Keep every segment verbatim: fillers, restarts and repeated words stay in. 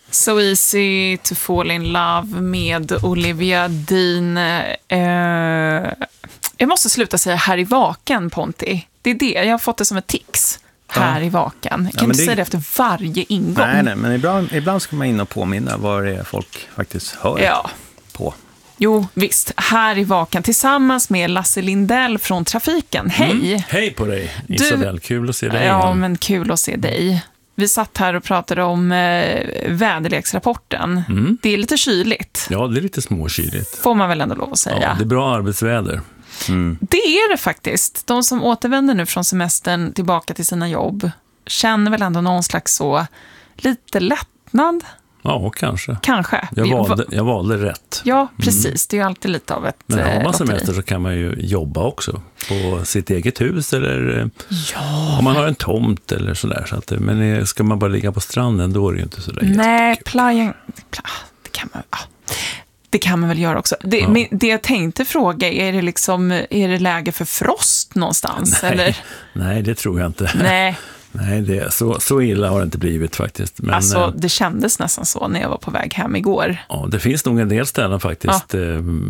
So Easy to Fall in Love med Olivia Dean. Eh, jag måste sluta säga här i vaken, Ponti. Det är det, jag har fått det som ett tics. Här ja. i vaken. Jag kan ja, inte det... säga det efter varje ingång. Nej, nej men ibland, ibland ska man in och påminna vad det är folk faktiskt hör ja. på. Jo, visst. Här i vaken tillsammans med Lasse Lindell från Trafiken. Hej! Mm. Hej på dig, Isabel. Du... Kul att se dig. Ja, men kul att se dig. Vi satt här och pratade om eh, väderleksrapporten. Mm. Det är lite kyligt. Ja, det är lite småkyligt. Får man väl ändå lov att säga. Ja, det är bra arbetsväder. Mm. Det är det faktiskt. De som återvänder nu från semestern tillbaka till sina jobb känner väl ändå någon slags så lite lättnad. Ja, kanske. Kanske. Jag valde, jag valde rätt. Ja, precis. Mm. Det är ju alltid lite av ett Men har man lotteri. semester så kan man ju jobba också på sitt eget hus eller ja. om man har en tomt eller sådär. Så att, men ska man bara ligga på stranden då är det ju inte sådär. Nej, plajen, det kan man ja. Det kan man väl göra också. Det, ja. det jag tänkte fråga, är det liksom är det läge för frost någonstans? Nej, eller? nej det tror jag inte. Nej. Nej, det är så, så illa har det inte blivit faktiskt. Men, alltså, det kändes nästan så när jag var på väg hem igår. Ja, det finns nog en del ställen faktiskt ja.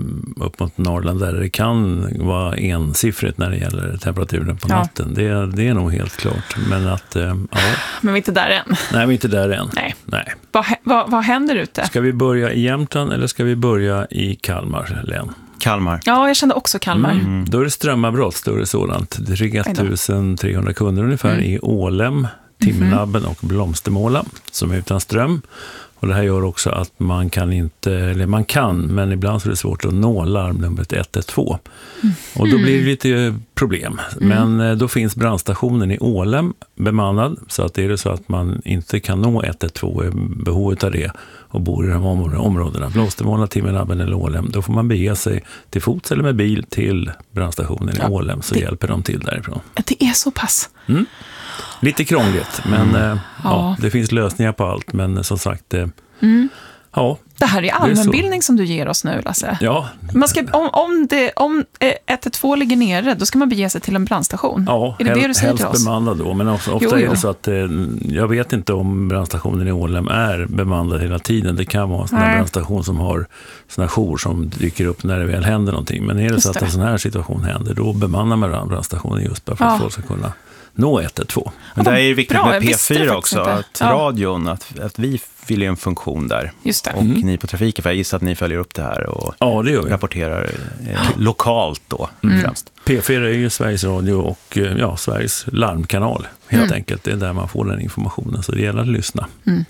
upp mot Norrland där det kan vara ensiffrigt när det gäller temperaturen på ja. natten. Det, det är nog helt klart. Men att, ja. Men vi är inte där än. Nej, vi är inte där än. Nej. Nej. Vad, vad, vad händer ute? Ska vi börja i Jämtland eller ska vi börja i Kalmar län? Kalmar. Ja, jag kände också Kalmar. Mm. Då är det strömavbrott, större sådant. Drygt tusen trehundra kunder ungefär mm. i Ålem, Timnabben och Blomstermåla som är utan ström. Och det här gör också att man kan inte, eller man kan, men ibland så är det svårt att nå larmnumret ett ett två. Mm. Och då blir det lite problem. Mm. Men då finns brandstationen i Ålem bemannad, så att är det så att man inte kan nå ett ett två är behovet av det och bor i de områdena, Blomstermåla, Timnabben eller Ålem, då får man bege sig till fots eller med bil till brandstationen i ja, Ålem så det, hjälper de till därifrån. Det är så pass. Mm. Lite krångligt, men mm. ja. Ja, det finns lösningar på allt. Men som sagt, mm. ja. Det här är allmänbildning som du ger oss nu, Lasse. Ja. Man ska, om, om, det, om ett ett två ligger nere, då ska man bege sig till en brandstation. Ja, är det hel, det du säger till oss? bemannad då. Men ofta, ofta jo, jo. är det så att jag vet inte om brandstationen i Ålem är bemannad hela tiden. Det kan vara en sån här brandstation som har såna jour som dyker upp när det väl händer någonting. Men är det just så att det. en sån här situation händer, då bemannar man brandstationen just bara för ja. att folk ska kunna nå ett ett två. Men det är viktigt bra, med P fyra också, att ja. radion, att, att vi fyller en funktion där. Just det. Och mm. ni på Trafiken, för jag gissar att ni följer upp det här och ja, det gör vi. rapporterar eh, lokalt då mm. främst. P fyra är ju Sveriges Radio och ja, Sveriges larmkanal helt mm. enkelt. Det är där man får den informationen, så det gäller att lyssna. Mm.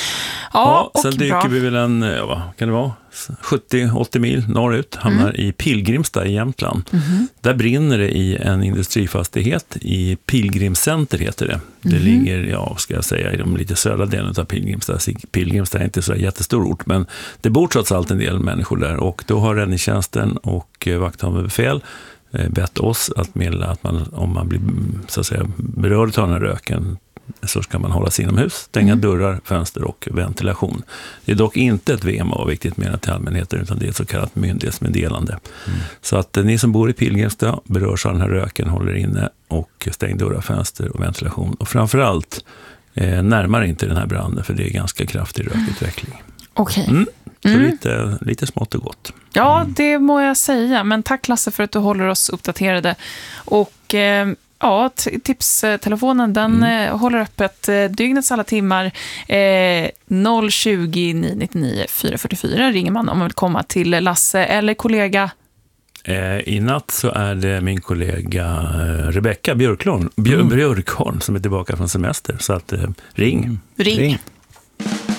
Ja, ja, sen dyker bra. vi väl en, vad kan det vara, sjuttio åttio mil norrut, hamnar mm. i Pilgrimstad i Jämtland. Mm. Där brinner det i en industrifastighet i Pilgrimscenter heter det. Det mm. ligger, ja, ska jag säga, i de lite södra delen av Pilgrimstad. Pilgrimstad är inte så jättestor ort, men det bor trots allt en del människor där. Och då har räddningstjänsten och vakthavande befäl bett oss att meddela att man, om man blir så att säga berörd av den här röken, så ska man hålla sig inomhus, stänga mm. dörrar, fönster och ventilation. Det är dock inte ett V M A viktigt mer till allmänheten, utan det är ett så kallat myndighetsmeddelande. Mm. Så att ni som bor i Pilgrimstad berörs av den här röken, håller inne och stäng dörrar, fönster och ventilation. Och framförallt eh, närmar inte den här branden, för det är ganska kraftig rökutveckling. Mm. Okej. Okay. Mm. Så mm. lite, lite smått och gott. Ja, mm. det må jag säga. Men tack Lasse för att du håller oss uppdaterade. Och eh, ja, t- tipstelefonen den mm. eh, håller öppet eh, dygnets alla timmar. Eh, noll tjugo nio nittionio fyra fyrtiofyra ringer man om man vill komma till Lasse eller kollega. Eh, I natt så är det min kollega eh, Rebecka Björklund, Björ- mm. Björkholm som är tillbaka från semester. Så att eh, ring. Mm. Ring. ring.